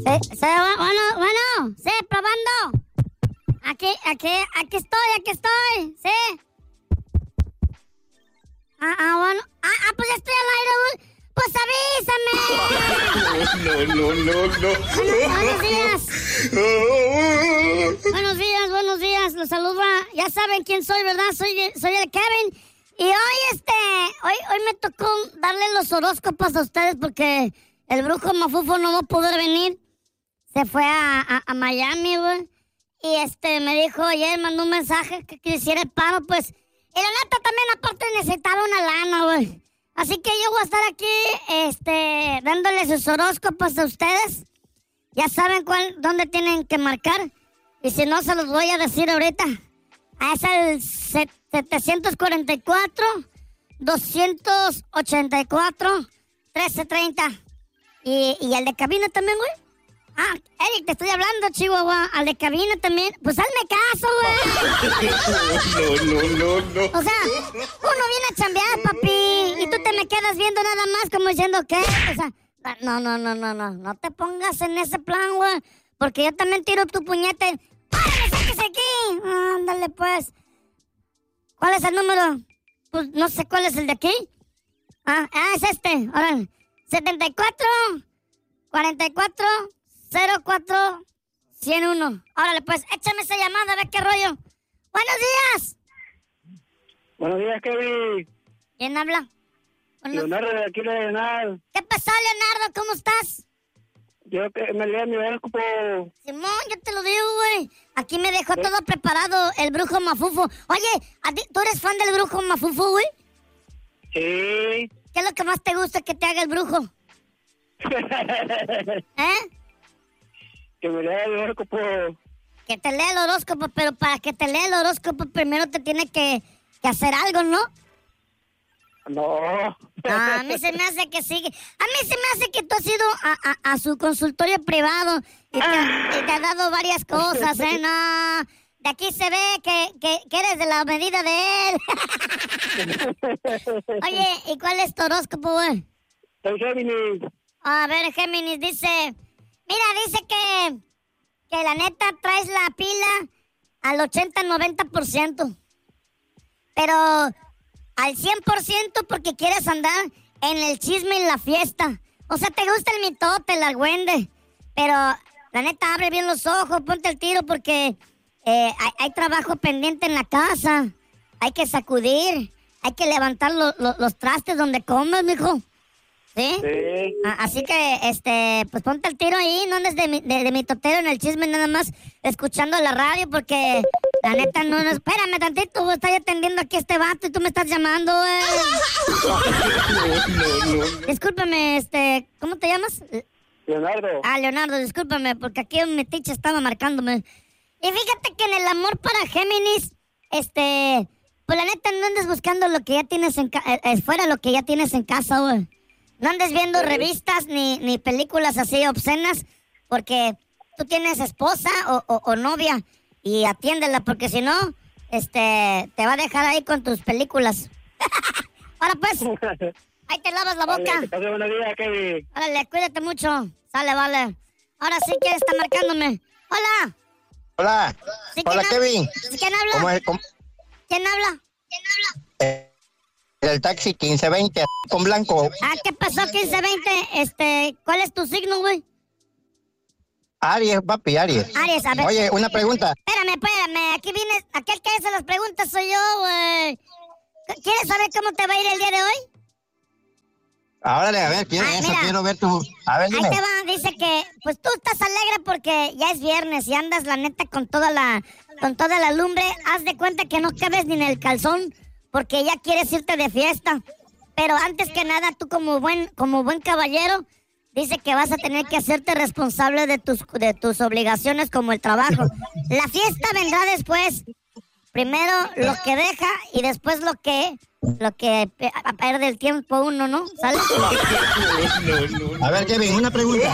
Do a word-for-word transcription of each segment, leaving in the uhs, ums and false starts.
Sí, sí, bueno, bueno, sí, probando. Aquí, aquí, aquí estoy, aquí estoy, sí. Ah, ah, bueno. Ah, ah, pues ya estoy al aire, pues avísame. No, no, no, no. Bueno, buenos días. Buenos días, buenos días. Los saluda. Ya saben quién soy, ¿verdad? Soy, soy el Kevin. Y hoy, este, hoy, hoy me tocó darle los horóscopos a ustedes porque el brujo Mafufo no va a poder venir. Se fue a, a, a Miami, güey. Y este, me dijo ayer, mandó un mensaje que quisiera el paro, pues. Y la neta también, aparte, necesitaba una lana, güey. Así que yo voy a estar aquí, este, dándoles sus horóscopos a ustedes. Ya saben cuál, dónde tienen que marcar. Y si no, se los voy a decir ahorita. Es el setecientos cuarenta y cuatro, doscientos ochenta y cuatro, trece treinta. Y, y el de cabina también, güey. Ah, Eric, te estoy hablando, Chihuahua. Al de cabina también. Pues hazme caso, güey. No, no, no, no. O sea, uno viene a chambear, papi. Y tú te me quedas viendo nada más como diciendo, ¿qué? O sea, no, no, no, no, no. No te pongas en ese plan, güey. Porque yo también tiro tu puñete. ¡Párale, sáquese aquí! Ándale, pues. ¿Cuál es el número? Pues no sé cuál es el de aquí. Ah, ah es este. Ahora, setenta y cuatro, cuarenta y cuatro, cero cuatro, ciento uno. Órale, pues, échame esa llamada, a ver qué rollo. ¡Buenos días! Buenos días, Kevin. ¿Quién habla? Buenos... Leonardo de aquí de Leonardo. ¿Qué pasó, Leonardo? ¿Cómo estás? Yo que me leo mi horóscopo. Simón, yo te lo digo, güey. Aquí me dejó ¿Sí? todo preparado el brujo Mafufo. Oye, ¿a ti, ¿tú eres fan del brujo Mafufo, güey? Sí. ¿Qué es lo que más te gusta que te haga el brujo? ¿Eh? Que me lea el horóscopo. Que te lea el horóscopo, pero para que te lea el horóscopo primero te tiene que, que hacer algo, ¿no? No. A mí se me hace que sí. A mí se me hace que tú has ido a, a, a su consultorio privado y te, ah. y te ha dado varias cosas, ¿eh? No. De aquí se ve que, que, que eres de la medida de él. Oye, ¿y cuál es tu horóscopo, güey? Soy Géminis. A ver, Géminis dice... Mira, dice que, que la neta traes la pila al ochenta noventa por ciento. Pero al cien por ciento porque quieres andar en el chisme y en la fiesta. O sea, te gusta el mitote, el argüende. Pero la neta, abre bien los ojos, ponte el tiro porque eh, hay, hay trabajo pendiente en la casa. Hay que sacudir, hay que levantar lo, lo, los trastes donde comes, mijo. ¿Sí? Sí. Así que, este, pues ponte el tiro ahí, no andes de, de, de mi totero en el chisme nada más escuchando la radio, porque la neta no, no, espérame tantito, güey, estoy atendiendo aquí a este vato y tú me estás llamando, güey. No, no, no. Discúlpame, este, ¿cómo te llamas? Leonardo. Ah, Leonardo, discúlpame, porque aquí un metiche estaba marcándome. Y fíjate que en el amor para Géminis, este, pues la neta no andes buscando lo que ya tienes en casa, eh, fuera lo que ya tienes en casa, güey. No andes viendo revistas ni, ni películas así obscenas, porque tú tienes esposa o, o, o novia y atiéndela, porque si no, este, te va a dejar ahí con tus películas. Ahora pues, ahí te lavas la boca. Vale, que pase buenos días, Kevin. Órale, cuídate mucho. Sale, vale. Ahora sí que está marcándome. Hola. Hola. ¿Sí, Hola, ¿quién Kevin. habla? ¿Quién habla? ¿Cómo es? ¿Cómo? ¿Quién habla? ¿Quién habla? Eh, el taxi quince veinte con blanco. Ah, ¿qué pasó quince veinte? Este, ¿cuál es tu signo, güey? Aries, papi, Aries. Aries, a ver. Oye, una pregunta. Espérame, espérame. Aquí vienes, aquel que hace las preguntas soy yo, güey. ¿Quieres saber cómo te va a ir el día de hoy? Ahora, a ver, quiero, ah, eso, mira, quiero ver tu... A ver, dime. Ahí te va, dice que, pues tú estás alegre porque ya es viernes y andas, la neta, con toda la, con toda la lumbre. Haz de cuenta que no cabes ni en el calzón porque ya quieres irte de fiesta. Pero antes que nada, tú como buen, como buen caballero, dice que vas a tener que hacerte responsable de tus, de tus obligaciones como el trabajo. La fiesta vendrá después. Primero lo que deja y después lo que lo que a pierde el tiempo uno, ¿no? ¿Sale? No, no. A ver, Kevin, una pregunta.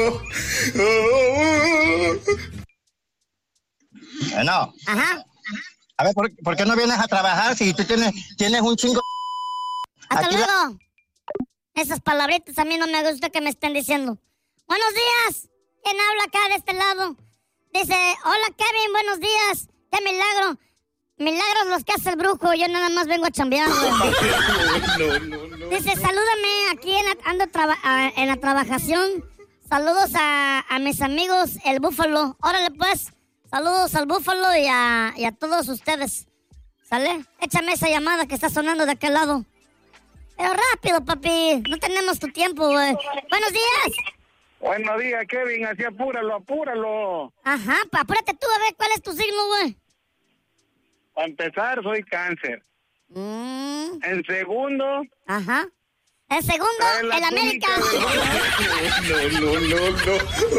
No. Ajá. A ver, ¿por, ¿por qué no vienes a trabajar si tú tienes tienes un chingo? Hasta Aquí luego. La... Esas palabritas a mí no me gusta que me estén diciendo. Buenos días. ¿Quién habla acá de este lado? Dice, hola Kevin, buenos días. ¡Qué milagro! Milagros los que hace el brujo, yo nada más vengo a chambear, güey. No, no, no. Dice, salúdame, aquí en la, ando traba, a, en la trabajación. Saludos a, a mis amigos, el Búfalo. Órale, pues, saludos al Búfalo y a, y a todos ustedes. ¿Sale? Échame esa llamada que está sonando de aquel lado. Pero rápido, papi, no tenemos tu tiempo, güey. Buenos días. Buenos días, Kevin. Así apúralo, apúralo. Ajá, pa, apúrate tú a ver cuál es tu signo, güey. Para empezar, soy cáncer. Mm, En segundo, ajá. El segundo, trae la el América. túnica No, no, no, no.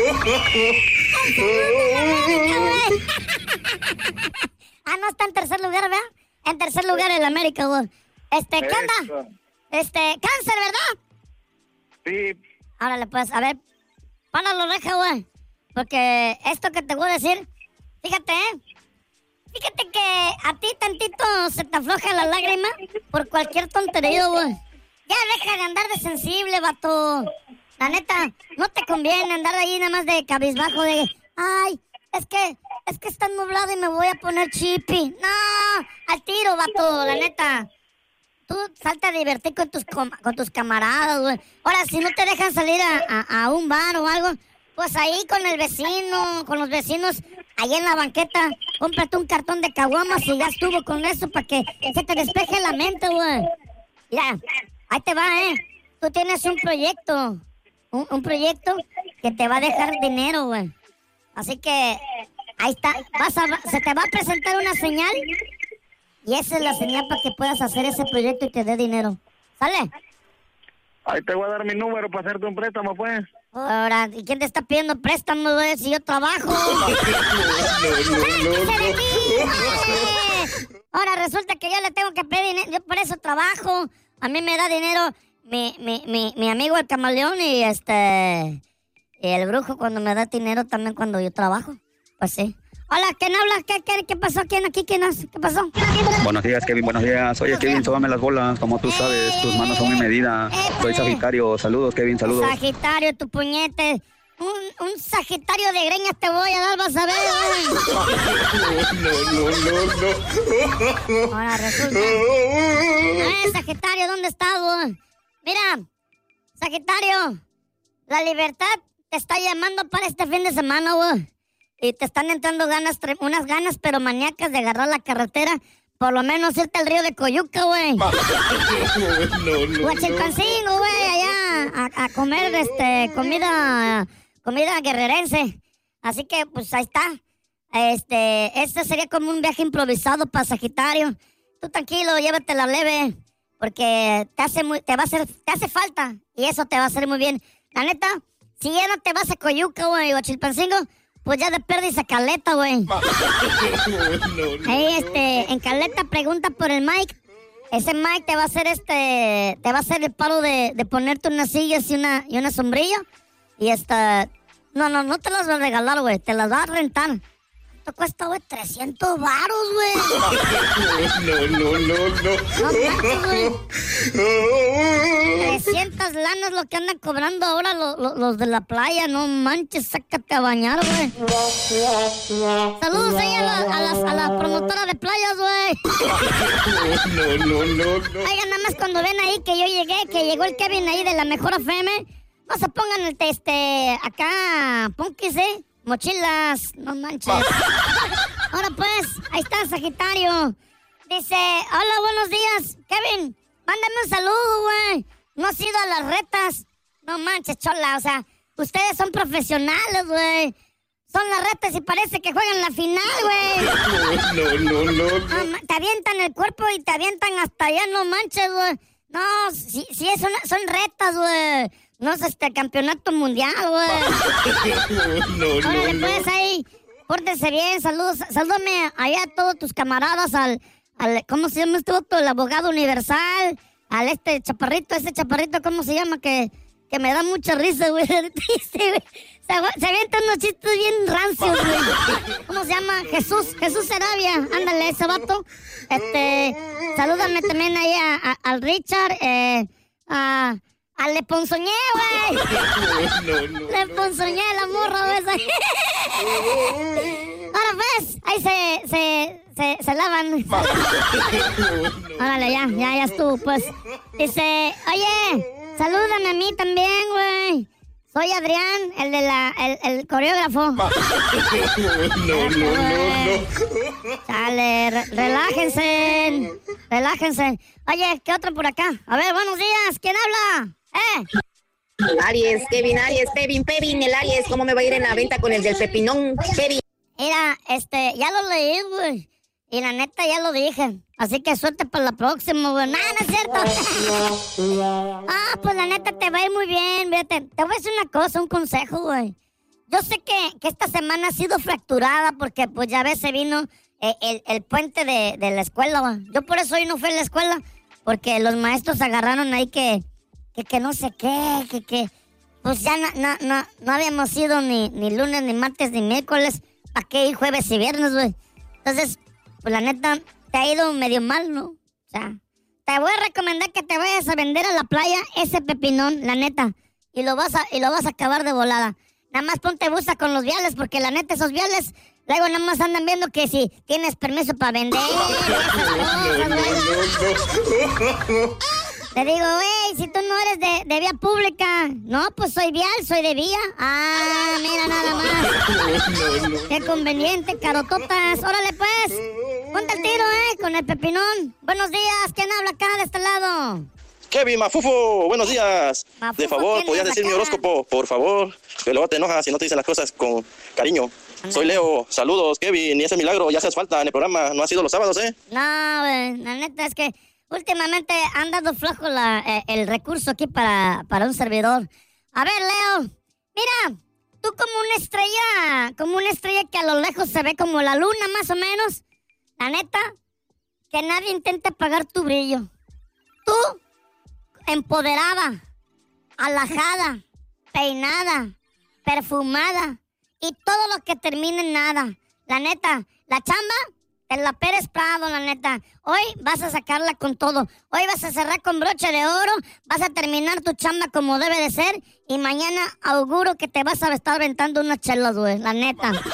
Ah, no, está en tercer lugar, ¿verdad? En tercer lugar el América, güey. Este, ¿qué onda? Eso. Este, cáncer, ¿verdad? Sí, Órale, pues, a ver, pana la oreja, güey. Porque esto que te voy a decir, fíjate, ¿eh? Fíjate que a ti tantito se te afloja la lágrima por cualquier tontería, güey. Ya deja de andar de sensible, vato. La neta, no te conviene andar ahí nada más de cabizbajo de... Ay, es que, es que está nublado y me voy a poner chippy. No, al tiro, vato, la neta. Tú salta a divertir con tus, com- con tus camaradas, güey. Ahora, si no te dejan salir a, a, a un bar o algo, pues ahí con el vecino, con los vecinos, ahí en la banqueta, cómprate un cartón de caguamas y ya estuvo con eso para que se te despeje la mente, güey. Mira, ahí te va, ¿eh? Tú tienes un proyecto, un, un proyecto que te va a dejar dinero, güey. Así que, ahí está, vas a, se te va a presentar una señal y esa es la señal para que puedas hacer ese proyecto y te dé dinero. ¿Sale? ahí te voy a dar mi número para hacerte un préstamo, pues. Ahora, ¿y quién te está pidiendo préstamo, güey, si yo trabajo? No, no, no, ¡Sáquese de no. mí, güey! Ahora resulta que yo le tengo que pedir dinero, yo por eso trabajo. A mí me da dinero mi, mi, mi, mi amigo el camaleón y este... Y el brujo cuando me da dinero también cuando yo trabajo. Pues sí. Hola, ¿quién habla? ¿Qué, qué, qué pasó? ¿Quién aquí? ¿Quién es? ¿Qué pasó? Buenos días, Kevin, buenos días. Oye, Kevin, sóbame las bolas, como tú sabes, tus manos son mi medida. Soy Sagitario, saludos, Kevin, saludos. Sagitario, tu puñete. Un, un Sagitario de greñas te voy a dar, vas a ver. No, no, no, no. Ahora resulta. Eh, Sagitario, ¿dónde estás, güey? Mira, Sagitario, la libertad te está llamando para este fin de semana, güey. Y te están entrando ganas, tre- unas ganas, pero maníacas de agarrar la carretera. Por lo menos irte al río de Coyuca, güey. No, no, O a Chilpancingo, güey, allá a, a comer este comida comida guerrerense. Así que, pues, ahí está. Este, este sería como un viaje improvisado para Sagitario. Tú tranquilo, llévatela leve, porque te hace muy, te va a hacer, te hace falta y eso te va a hacer muy bien. La neta, si ya no te vas a Coyuca, güey, o a Chilpancingo, pues ya de perdis a Caleta, güey. no, no. Ahí, este, en Caleta pregunta por el Mike. Ese Mike te va a hacer este, te va a hacer el paro de, de ponerte unas sillas y una, y una sombrilla. Y esta, no, no, no te las va a regalar, güey, te las va a rentar. Esto cuesta, güey, trescientos varos, güey. No, no, no, no. No manches, güey. trescientas lanas lo que andan cobrando ahora los, los, los de la playa. No manches, sácate a bañar, güey. Saludos ahí a la, a las, a la promotora de playas, güey. No, no, no, no. Oigan, nada más cuando ven ahí que yo llegué, que llegó el Kevin ahí de la Mejor F M, no se pongan el este, acá, punkis, ¿eh? Mochilas, no manches. Ahora pues, ahí está Sagitario. Dice, hola, buenos días, Kevin, mándame un saludo, güey. No has ido a las retas. No manches, chola, o sea, ustedes son profesionales, güey. Son las retas y parece que juegan la final, güey. No, no, no, No, no. ma- te avientan el cuerpo y te avientan hasta allá, no manches, güey. No, si, si es una, son retas, güey. No es este campeonato mundial, güey. No, no, Órale, no. pues ahí, pórtense bien, saludos, salúdame allá a todos tus camaradas, al, al, ¿cómo se llama este otro? El abogado universal, al este chaparrito, ese chaparrito, ¿cómo se llama? Que, que me da mucha risa, güey. Este, güey, Se, agua- se avientan unos chistes bien rancios, güey. ¿Cómo se llama? Jesús, Jesús Sarabia, ándale, ese vato. Este, salúdame también ahí a, a- al Richard, eh, a... Ah, le ponzoñé, güey. No, no, Le ponzoñé la morra, güey. Ahora pues, ahí se, se, se, se lavan. Órale, ya, ya, ya estuvo, pues. Dice, oye, salúdame a mí también, güey. Soy Adrián, el de la, el, el coreógrafo. No, no, no, no. Chale, re- relájense, relájense. Oye, ¿qué otro por acá? A ver, buenos días, ¿quién habla? ¿Eh? Aries, Kevin, Aries, Pevin, Pevin, el Aries, ¿cómo me va a ir en la venta con el del pepinón? Kevin. Mira, este, ya lo leí, güey. Y la neta ya lo dije. Así que suerte para la próxima, güey. Nada, no es cierto. Ah, pues la neta te va a ir muy bien. Fíjate, te voy a decir una cosa, un consejo, güey. Yo sé que, que esta semana ha sido fracturada porque, pues ya ves, se vino eh, el, el puente de, de la escuela, güey. Yo por eso hoy no fui a la escuela. Porque los maestros agarraron ahí que, que, que no sé qué, que, que, pues ya no, no, no, no habíamos ido ni, ni lunes, ni martes, ni miércoles. ¿Para qué ir jueves y viernes, güey? Entonces, pues la neta, te ha ido medio mal, ¿no? O sea, te voy a recomendar que te vayas a vender a la playa ese pepinón, la neta. Y lo vas a, y lo vas a acabar de volada. Nada más ponte busa con los viales, porque la neta, esos viales, luego nada más andan viendo que si tienes permiso para vender, esas cosas, güey. Te digo, güey, si tú no eres de, de vía pública. No, pues soy vial, soy de vía. Ah, mira nada más. Qué conveniente, carototas. Órale, pues. Ponte el tiro, eh, con el pepinón. Buenos días, ¿quién habla acá de este lado? Kevin Mafufo, buenos días. Mafufo, de favor, ¿quién ¿podías habla decir mi acá? horóscopo? Por favor, que luego te enojas si no te dicen las cosas con cariño. Anda. Soy Leo, saludos, Kevin, y ese milagro ya haces falta en el programa, no ha sido los sábados, ¿eh? No, güey, la neta es que últimamente han dado flojo la, eh, el recurso aquí para, para un servidor. A ver, Leo, mira, tú como una estrella, como una estrella que a lo lejos se ve como la luna más o menos, la neta, que nadie intente apagar tu brillo. Tú, empoderada, alajada, peinada, perfumada y todo lo que termine en nada. La neta, la chamba, en la Pérez Prado, la neta. Hoy vas a sacarla con todo. Hoy vas a cerrar con broche de oro, vas a terminar tu chamba como debe de ser y mañana auguro que te vas a estar aventando unas chelas, güey, la neta. No,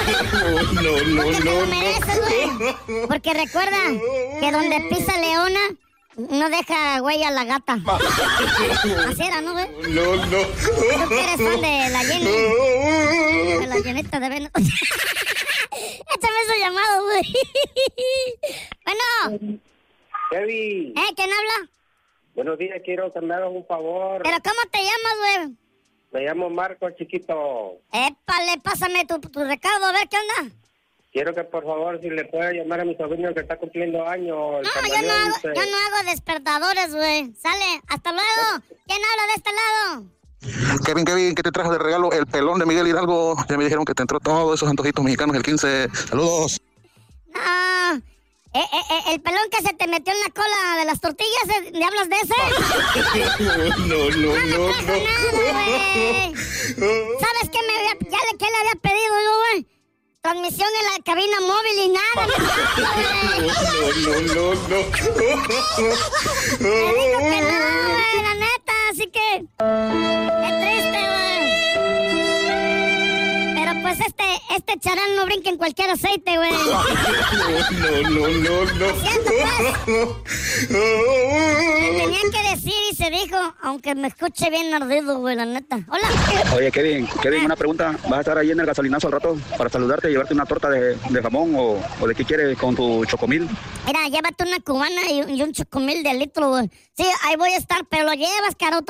no, Porque te no, lo mereces, güey. Porque recuerda que donde pisa leona, no deja huella la gata. Así era, ¿no, güey? no, no. Tú que eres fan de la Jenny. De la llenita de Venus. Échame ese llamado, güey. Bueno. Kevin, ¿Eh? ¿Quién habla? buenos días, quiero que me hagas un favor. ¿Pero cómo te llamas, güey? Me llamo Marco Chiquito. Épale, pásame tu, tu recado, a ver qué onda. Quiero que por favor, si le pueda llamar a mi sobrino que está cumpliendo años. el No, yo no camaleón, hago, dice. yo no hago despertadores, güey. Sale, hasta luego. ¿Quién habla de este lado? Kevin, Kevin, ¿qué te trajo de regalo? El pelón de Miguel Hidalgo. Ya me dijeron que te entró todos esos antojitos mexicanos el quince. Saludos. No, eh, eh, eh, el pelón que se te metió en la cola de las tortillas, ¿eh? ¿Me hablas de ese? No, no, No no, me trajo nada, güey. ¿Sabes qué, me había, ya le, qué le había pedido yo, güey? Transmisión en la cabina móvil y nada, me trajo, güey. no, no, no, Me dijo que no, güey, la neta, así que... Qué triste, güey. Pero pues este, este charal no brinca en cualquier aceite, güey. no, no, no, no. Siento, pues. Me tenía que decir y se dijo, aunque me escuche bien ardido, güey, la neta. Hola. Oye, Kevin, Kevin, una pregunta. ¿Vas a estar ahí en el gasolinazo al rato para saludarte y llevarte una torta de, de jamón o, o de qué quieres con tu chocomil? Mira, llévate una cubana y, y un chocomil de litro, güey. Sí, ahí voy a estar, pero lo llevas, carota.